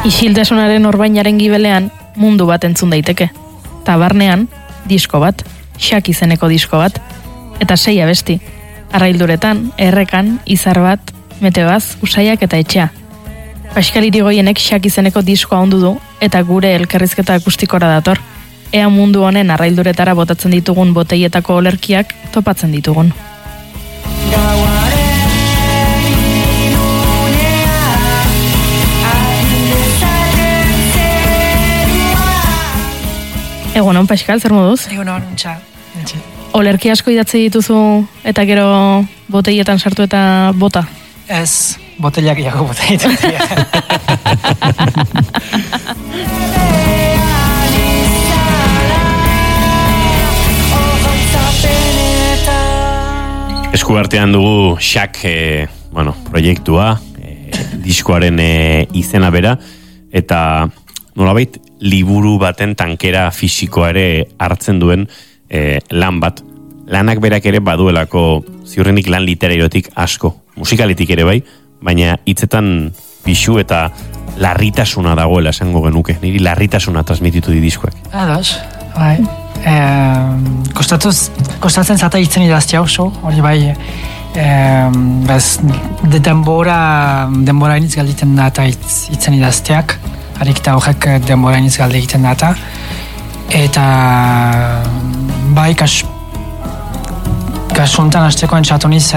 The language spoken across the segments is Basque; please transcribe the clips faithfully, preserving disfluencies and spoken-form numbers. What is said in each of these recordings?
Isiltasunaren orbainaren gibelean mundu bat entzun daiteke. Tabarnean, disko bat, Xak izeneko disko bat, eta sei abesti. Arrailduretan, errekan, izar bat, meteoaz, usaiak eta etxea. Paskal Irigoienek Xak izeneko diskoa ondu du, eta gure elkarrizketa akustikora dator. Ea mundu honen arrailduretara botatzen ditugun boteietako olerkiak topatzen ditugun. Egunon, Paskal, zer moduz? Egunon, txa. Olerki asko idatzi dituzu eta gero boteietan sartu eta bota? Ez, botellak iago boteietan. Esku artean dugu Xak e, bueno, proiektua, e, diskoaren e, izena bera, eta nolabait liburu baten tankera fisikoa ere hartzen duen e, lan bat. Lanak berak ere baduelako ziurrenik lan literariotik asko, musikaletik ere bai, baina hitzetan pixu eta larritasuna dagoela esango genuke. Niri larritasuna transmititu di diskoak. Ados, bai. Eh, kostatuz, kostatzen zata hitzen idaztia oso, hori bai, eh, bez, de denbora, denbora iniz galditen data hitzen idazteak, harik eta horrek denbora iniz galde egiten data, eta bai, kas, kasuntan hasteko entxatoniz,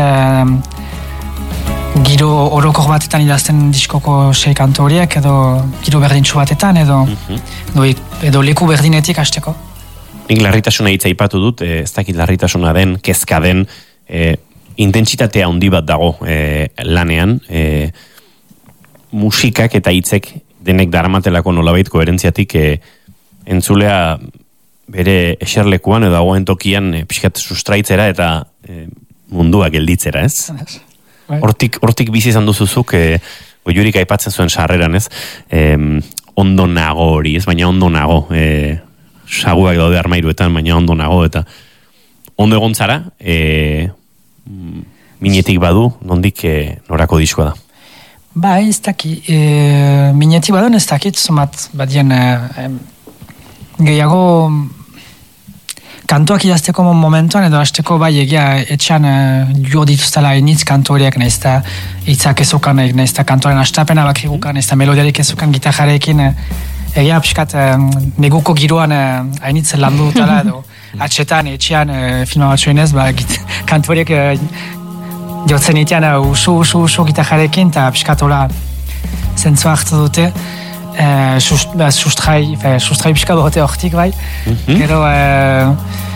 eh, giro orokor batetan idazten diskoko sei kantu horiek, edo giro berdintxu batetan, edo, mm-hmm. edo, edo leku berdinetik hasteko. Nik larritasuna hitza aipatu dut, e, ez dakit larritasuna den, kezka den, e, intentsitatea handi bat dago e, lanean, e, musikak eta hitzek denek daramatelako nolabait koherentziatik e, entzulea bere eserlekuan edo dagoen tokian e, pixkat sustraitzera eta e, mundua gelditzera, ez? Hortik, hortik bizi izan duzuzuk, e, goiurik aipatzen zuen sarreran, ez? E, ondo nago hori, ez? Baina ondo nago, e, saguak daude armairuetan, baina ondo nago, eta ondo egon zara, e, minetik badu, nondik e, norako diskoa da? Ba, ez daki, e, minetik badu, ez dakit, somat, badien, e, gehiago kantuak idazteko momentuan, edo hasteko bai egia etxean e, jo dituztela initz kantu horiek, nahiz eta hitzak ezukan, nahiz eta kantuaren astapena bakigukan, nahiz eta melodiarik ezukan gitarrarekin, e, egia pixkat eh, neguko giroan eh, hainitz landu dutala edo atxetan, etxean eh, filma batxoen ez, ba, kantu horiek eh, jotzen itean eh, usu, usu, usu gitarrarekin eta pixkat hola zentzua hartu dute eh, sust, ba, sustrai, fe, sustrai pixkat dute hortik bai, mm-hmm. gero eh,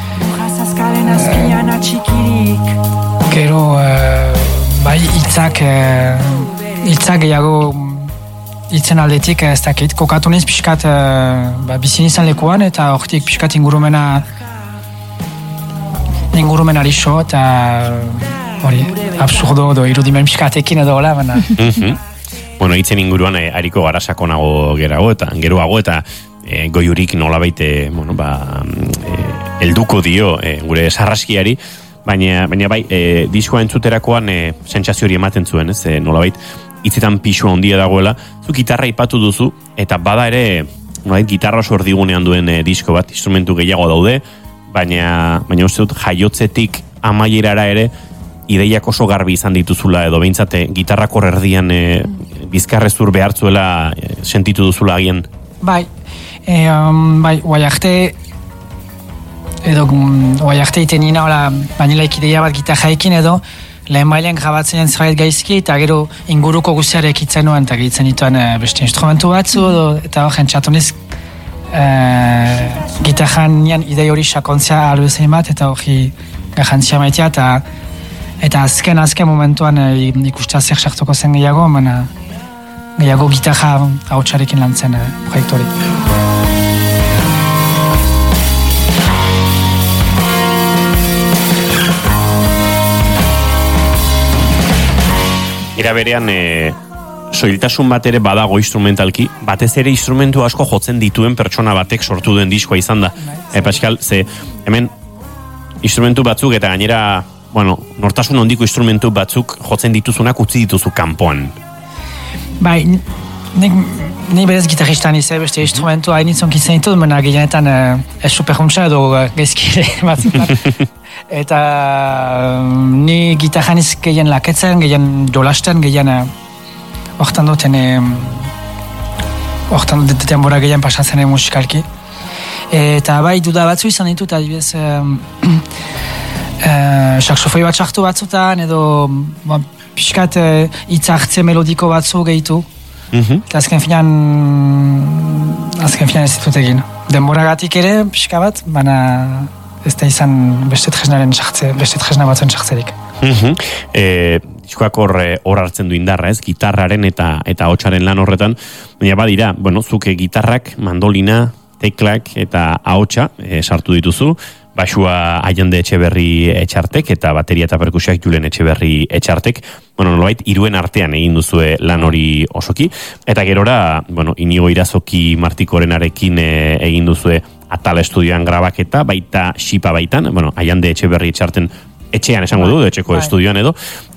gero eh, bai hitzak eh, hitzak gehiago hitzen aldetik ez dakit, kokatu niz pixkat uh, ba, bizin izan lekuan eta hortik pixkat ingurumena ingurumena lixo eta hori, absurdo edo irudimen pixkatekin edo hola, baina. Mm-hmm. Bueno, hitzen inguruan eh, hariko gara sakonago gerago eta geroago eta eh, goiurik nolabait eh, bueno, ba, eh, elduko dio eh, gure sarraskiari, baina, baina bai, eh, diskoa entzuterakoan eh, sentsazio hori ematen zuen, ez, eh, nolabait hitzetan pixua handia dagoela, zu gitarra ipatu duzu, eta bada ere, nolait, gitarra oso erdigunean duen e, disko bat, instrumentu gehiago daude, baina, baina uste dut, jaiotzetik amaierara ere, ideiak oso garbi izan dituzula, edo behintzate, gitarrako erdian e, bizkarrezur behartzuela e, sentitu duzula agian. Bai, e, um, bai, guai arte, edo guai arte iten nina, bainilaik ideia bat gitarraekin edo, lehen mailean grabatzen zerbait gaizki, eta gero inguruko guztiarek itzen nuen, eta gitzen dituen e, beste instrumentu batzu, edo, eta hor, entzatoniz, e, gitarran nian idei hori sakontzia albezein bat, eta hori garrantzia maitea, eta eta azken, azken momentuan e, ikustea zer sartuko zen gehiago, baina gehiago gitarra hautsarekin lantzen e, proiektu hori. Era berean, e, soiltasun bat ere badago instrumentalki, batez ere instrumentu asko jotzen dituen pertsona batek sortu duen diskoa izan da. E, Paskal, ze, hemen, instrumentu batzuk eta gainera, bueno, nortasun handiko instrumentu batzuk jotzen dituzunak utzi dituzu kanpoan. Bai, Nik, ni berez gitarristan izan, beste instrumentu hainitzon kitzen ditut, mena gehienetan uh, ez superhuntza edo uh, gezkire batzutan. Eta uh, ni gitarran iz gehien laketzen, gehien jolasten, gehien hortan uh, duten hortan dut denbora gehien pasatzen uh, musikalki. Eta bai, duda batzu izan ditut, adibidez um, uh, saxofoi bat sartu batzutan, edo ba, pixkat hitz uh, hartze melodiko batzu gehitu. Mm-hmm. Eta azken finan, azken finan ez ditut egin. Denboragatik ere, pixka bat, baina ez da izan beste tresnaren sartze, beste tresna batzuen sartzerik. Mm-hmm. E, diskoak hor, hor hartzen du indarra, ez? Gitarraren eta eta hotsaren lan horretan. Baina badira, bueno, zuke gitarrak, mandolina, teklak eta ahotsa e, sartu dituzu. Basua Aiande Etxeberri Etxartek eta bateria eta perkusiak Julen Etxeberri Etxartek. Bueno, nolabait, iruen artean egin duzue lan hori osoki. Eta gerora, bueno, Inigo Irazoki Martikorenarekin e, egin duzue Atal Estudioan grabaketa, baita Xipa baitan, bueno, Aiande Etxeberri Etxarten etxean esango du, etxeko estudioan edo.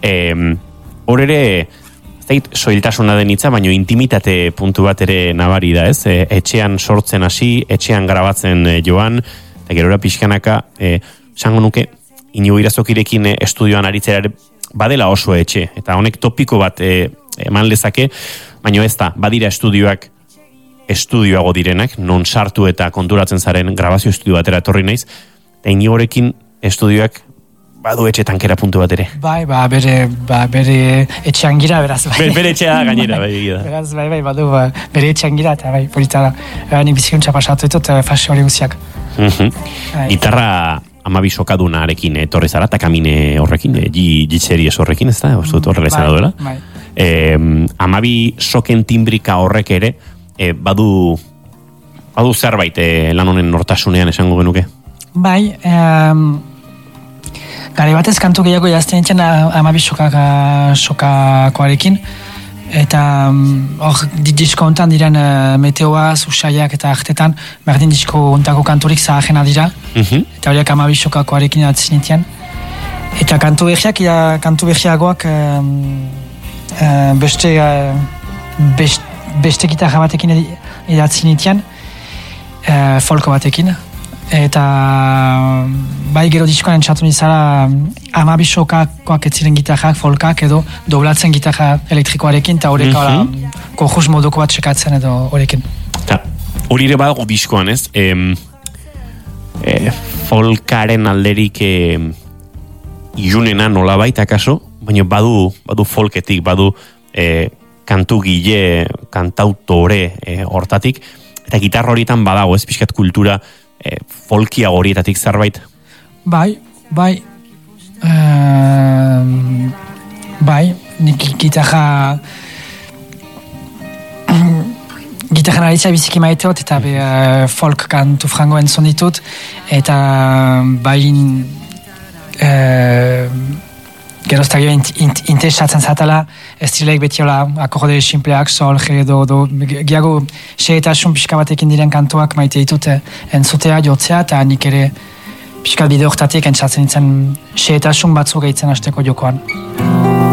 Hor ere, ez da, soiltasuna den hitza, baino intimitate puntu bat ere nabari da, ez? E, etxean sortzen hasi, etxean grabatzen e, joan, eta gerora pixkanaka, eh, sango nuke, Inigo Irazokirekin eh, estudioan aritzera ere badela oso etxe, eta honek topiko bat eh, eman lezake, baina ez da, badira estudioak estudioago direnak, non sartu eta konturatzen zaren grabazio estudio batera etorri naiz, eta Inigorekin estudioak badu etxe tankera puntu bat ere. Bai, ba, bere, ba, bere etxean gira, beraz, bai. Bere, bere etxea gainera, bai, bai, beraz, bai, bai, badu, ba, bere etxean gira, eta bai, polita da. E, nik bizikuntza pasatu ditut, fase hori guziak. Mm-hmm. Gitarra amabi sokadunarekin etorri zara, eta kamine horrekin, e, G-series horrekin, ez da? Oso horrela izan duela. Bai, e, amabi soken timbrika horrek ere, e, badu, badu zerbait e, lan honen nortasunean esango genuke? Bai, em... Gare batez kantu gehiago jazten nintzen amabi sokakoarekin. Eta hor disko hontan diren uh, meteoa, usaiak eta artetan berdin disko hontako kanturik zahajena dira. Mm-hmm. Eta horiak amabi sokakoarekin atzen nintzen. Eta kantu behiak, kantu behiagoak uh, uh, beste, uh, best, beste gitarra batekin idatzen nintzen, uh, folko batekin. Eta bai gero diskoan entzatu nizara amabi sokakoak etziren gitarrak, folkak edo doblatzen gitarra elektrikoarekin eta horreka mm-hmm. kojuz moduko bat sekatzen edo horrekin. Eta hori ere badago diskoan, ez? E, e, folkaren alderik e, ilunena nolabait akaso, baina badu, badu folketik, badu e, kantu gile, kantautore e, hortatik, eta gitarra horietan badago, ez pixkat kultura E, folkia horietatik zerbait? Bai, bai. Uh, bai, nik gitarra gitarra naritza biziki maiteot eta be, uh, folk kantu frango entzun ditut eta bain uh, geroztak jo interesatzen zatela estileik betiola akorde simpleak, sol, ge, do, do giago seetasun pixka batekin diren kantuak maite ditut entzutea, jotzea, eta nik ere pixka bide hortatik entzatzen ditzen seetasun batzuk gehitzen hasteko jokoan.